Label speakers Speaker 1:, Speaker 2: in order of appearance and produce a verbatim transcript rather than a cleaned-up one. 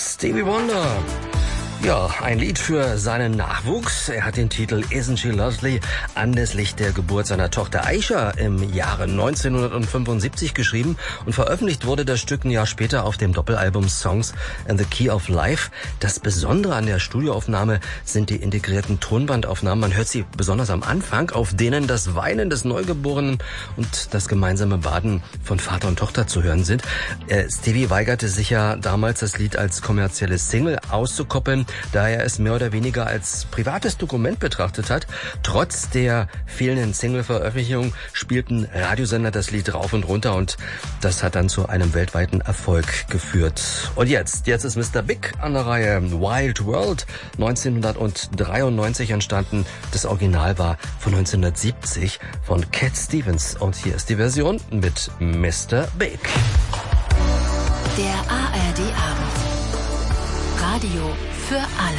Speaker 1: Stevie Wonder. Ja, ein Lied für seinen Nachwuchs. Er hat den Titel Isn't She Lovely anlässlich der Geburt seiner Tochter Aisha im Jahre neunzehnhundertfünfundsiebzig geschrieben und veröffentlicht wurde das Stück ein Jahr später auf dem Doppelalbum Songs in the Key of Life. Das Besondere an der Studioaufnahme sind die integrierten Tonbandaufnahmen. Man hört sie besonders am Anfang, auf denen das Weinen des Neugeborenen und das gemeinsame Baden von Vater und Tochter zu hören sind. Äh, Stevie weigerte sich ja damals, das Lied als kommerzielle Single auszukoppeln, da er es mehr oder weniger als privates Dokument betrachtet hat. Trotz der fehlenden Single-Veröffentlichung spielten Radiosender das Lied rauf und runter und das hat dann zu einem weltweiten Erfolg geführt. Und jetzt, jetzt ist Mister Big an der Reihe. Wild World, neunzehnhundertdreiundneunzig entstanden. Das Original war von neunzehnhundertsiebzig von Cat Stevens und hier ist die Version mit Mister Big.
Speaker 2: Der A R D Abend. Radio für alle.